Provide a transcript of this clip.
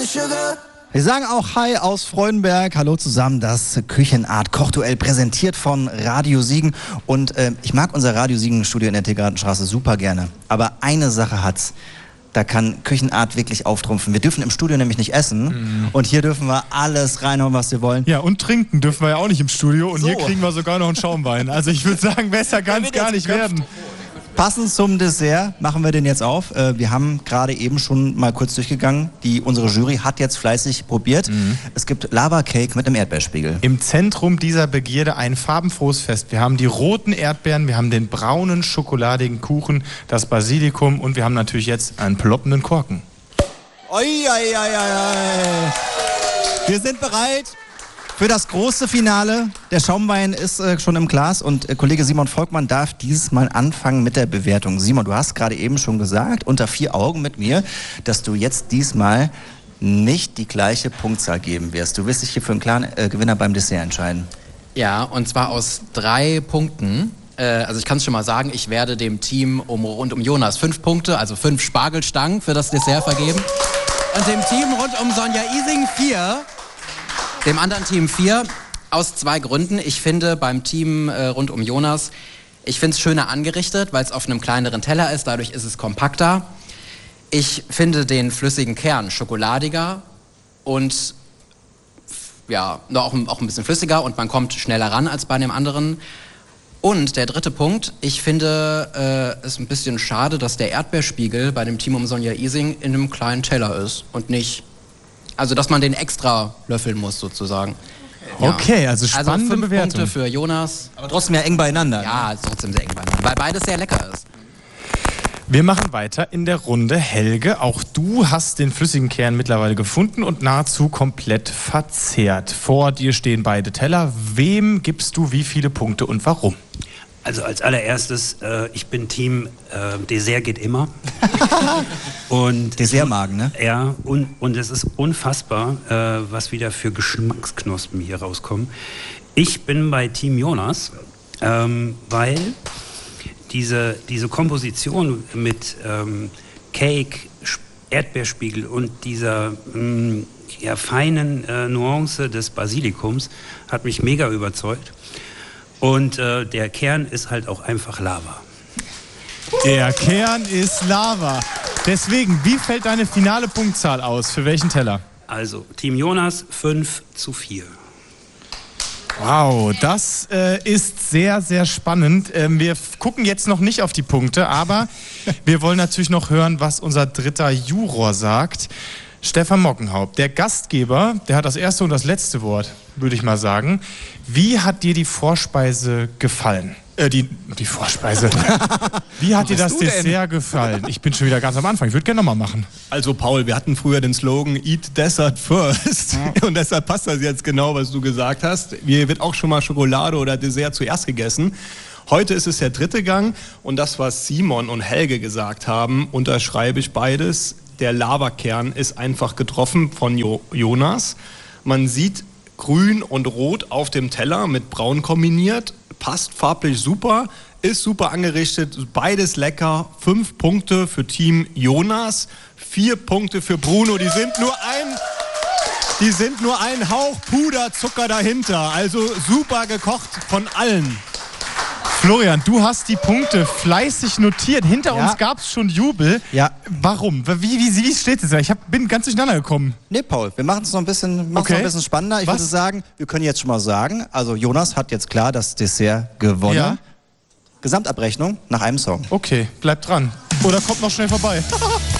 Wir sagen auch Hi aus Freudenberg. Hallo zusammen, das Küchenart Kochduell präsentiert von Radio Siegen. Und ich mag unser Radio Siegen Studio in der Tiergartenstraße super gerne. Aber eine Sache hat's. Da kann Küchenart wirklich auftrumpfen. Wir dürfen im Studio nämlich nicht essen. Und hier dürfen wir alles reinhauen, was wir wollen. Ja, und trinken dürfen wir ja auch nicht im Studio. Und so. Hier kriegen wir sogar noch einen Schaumwein. Also ich würde sagen, besser kann es gar nicht werden. Passend zum Dessert machen wir den jetzt auf. Wir haben gerade eben schon mal kurz durchgegangen. Unsere Jury hat jetzt fleißig probiert. Es gibt Lava Cake mit einem Erdbeerspiegel. Im Zentrum dieser Begierde ein farbenfrohes Fest. Wir haben die roten Erdbeeren, wir haben den braunen schokoladigen Kuchen, das Basilikum und wir haben natürlich jetzt einen ploppenden Korken. Oi, oi, oi, oi. Wir sind bereit für das große Finale. Der Schaumwein ist schon im Glas und Kollege Simon Volkmann darf dieses Mal anfangen mit der Bewertung. Simon, du hast gerade eben schon gesagt, unter 4 Augen mit mir, dass du jetzt diesmal nicht die gleiche Punktzahl geben wirst. Du wirst dich hier für einen klaren Gewinner beim Dessert entscheiden. Ja, und zwar aus 3 Punkten. Also ich kann es schon mal sagen, ich werde dem Team rund um Jonas 5 Punkte, also 5 Spargelstangen für das Dessert vergeben. Und dem Team rund um Sonja Ising 4. Dem anderen Team 4, aus 2 Gründen. Ich finde beim Team rund um Jonas, ich finde es schöner angerichtet, weil es auf einem kleineren Teller ist, dadurch ist es kompakter. Ich finde den flüssigen Kern schokoladiger und ja, auch ein bisschen flüssiger und man kommt schneller ran als bei dem anderen. Und der dritte Punkt, ich finde es ein bisschen schade, dass der Erdbeerspiegel bei dem Team um Sonja Ising in einem kleinen Teller ist und nicht... Also, dass man den extra löffeln muss, sozusagen. Ja. Okay, also spannende 5 Bewertung. Punkte für Jonas. Aber trotzdem ja eng beieinander. Ja, ist trotzdem sehr eng beieinander, weil beides sehr lecker ist. Wir machen weiter in der Runde. Helge, auch du hast den flüssigen Kern mittlerweile gefunden und nahezu komplett verzehrt. Vor dir stehen beide Teller. Wem gibst du wie viele Punkte und warum? Also als allererstes, ich bin Team Dessert geht immer. Und Dessertmagen, ne? Ja, und es ist unfassbar, was wieder für Geschmacksknospen hier rauskommen. Ich bin bei Team Jonas, weil diese Komposition mit Cake, Erdbeerspiegel und dieser feinen Nuance des Basilikums hat mich mega überzeugt. Und der Kern ist halt auch einfach Lava. Der Kern ist Lava. Deswegen, wie fällt deine finale Punktzahl aus? Für welchen Teller? Also, Team Jonas 5:4. Wow, das ist sehr, sehr spannend. Wir gucken jetzt noch nicht auf die Punkte, aber wir wollen natürlich noch hören, was unser dritter Juror sagt. Stefan Mockenhaupt, der Gastgeber, der hat das erste und das letzte Wort, würde ich mal sagen. Wie hat dir die Vorspeise gefallen? Die Vorspeise. Wie hat dir das Dessert gefallen? Ich bin schon wieder ganz am Anfang. Ich würde gerne nochmal machen. Also Paul, wir hatten früher den Slogan Eat Dessert First. Ja. Und deshalb passt das jetzt genau, was du gesagt hast. Hier wird auch schon mal Schokolade oder Dessert zuerst gegessen. Heute ist es der 3. Gang und das, was Simon und Helge gesagt haben, unterschreibe ich beides. Der Lavakern ist einfach getroffen von Jonas. Man sieht grün und rot auf dem Teller mit braun kombiniert. Passt farblich super, ist super angerichtet, beides lecker. 5 Punkte für Team Jonas, 4 Punkte für Bruno. Die sind nur ein Hauch Puderzucker dahinter. Also super gekocht von allen. Florian, du hast die Punkte fleißig notiert. Hinter uns gab es schon Jubel. Ja. Warum? Wie steht es da? Ich bin ganz durcheinander gekommen. Nee, Paul, wir machen es noch ein bisschen spannender. Ich würde sagen, wir können jetzt schon mal sagen, also Jonas hat jetzt klar das Dessert gewonnen. Ja. Gesamtabrechnung nach einem Song. Okay, bleibt dran. Oder kommt noch schnell vorbei.